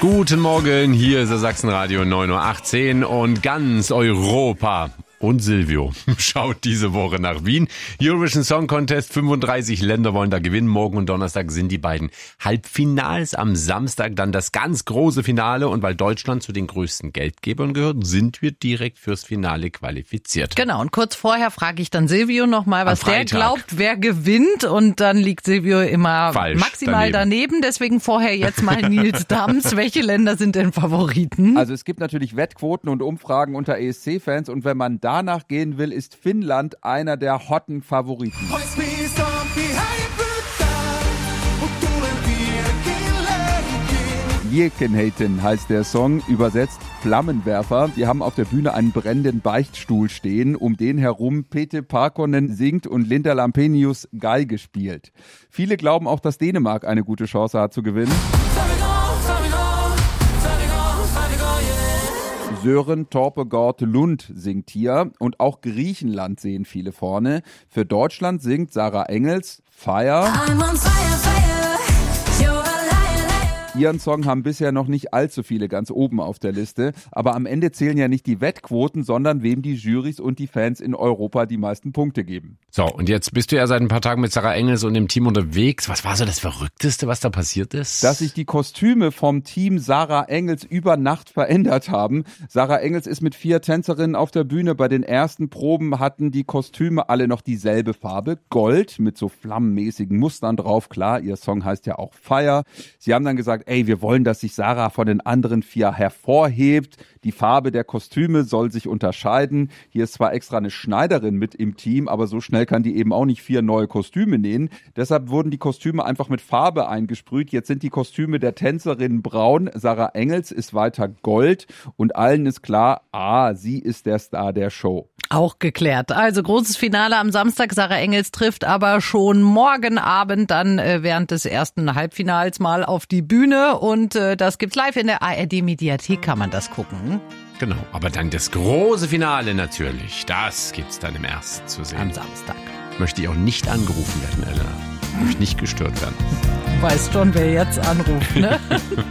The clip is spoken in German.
Guten Morgen, hier ist das Sachsenradio 9.18 Uhr und ganz Europa und Silvio schaut diese Woche nach Wien. Eurovision Song Contest, 35 Länder wollen da gewinnen. Morgen und Donnerstag sind die beiden Halbfinals. Am Samstag dann das ganz große Finale. Und weil Deutschland zu den größten Geldgebern gehört, sind wir direkt fürs Finale qualifiziert. Genau, und kurz vorher frage ich dann Silvio nochmal, was der glaubt, wer gewinnt. Und dann liegt Silvio immer falsch maximal daneben. Deswegen vorher jetzt mal Nils Dams. Welche Länder sind denn Favoriten? Also es gibt natürlich Wettquoten und Umfragen unter ESC-Fans. Und wenn man danach gehen will, ist Finnland einer der hotten Favoriten. Liekenheiten heißt der Song, übersetzt Flammenwerfer. Die haben auf der Bühne einen brennenden Beichtstuhl stehen, um den herum Pete Parkkonen singt und Linda Lampenius Geige spielt. Viele glauben auch, dass Dänemark eine gute Chance hat zu gewinnen. Sören Torpegård Lund singt hier und auch Griechenland sehen viele vorne. Für Deutschland singt Sarah Engels Fire. Ihren Song haben bisher noch nicht allzu viele ganz oben auf der Liste, aber am Ende zählen ja nicht die Wettquoten, sondern wem die Jurys und die Fans in Europa die meisten Punkte geben. So, und jetzt bist du ja seit ein paar Tagen mit Sarah Engels und dem Team unterwegs. Was war so das Verrückteste, was da passiert ist? Dass sich die Kostüme vom Team Sarah Engels über Nacht verändert haben. Sarah Engels ist mit 4 Tänzerinnen auf der Bühne. Bei den ersten Proben hatten die Kostüme alle noch dieselbe Farbe, Gold, mit so flammenmäßigen Mustern drauf. Klar, ihr Song heißt ja auch Fire. Sie haben dann gesagt, wir wollen, dass sich Sarah von den anderen 4 hervorhebt. Die Farbe der Kostüme soll sich unterscheiden. Hier ist zwar extra eine Schneiderin mit im Team, aber so schnell kann die eben auch nicht 4 neue Kostüme nähen. Deshalb wurden die Kostüme einfach mit Farbe eingesprüht. Jetzt sind die Kostüme der Tänzerinnen braun. Sarah Engels ist weiter Gold. Und allen ist klar, sie ist der Star der Show. Auch geklärt. Also großes Finale am Samstag. Sarah Engels trifft aber schon morgen Abend dann während des ersten Halbfinals mal auf die Bühne. Und das gibt's live in der ARD-Mediathek, kann man das gucken. Genau, aber dann das große Finale natürlich. Das gibt's dann im Ersten zu sehen. Am Samstag. Möchte ich auch nicht angerufen werden, Elena. Möchte nicht gestört werden. Du weißt schon, wer jetzt anruft, ne?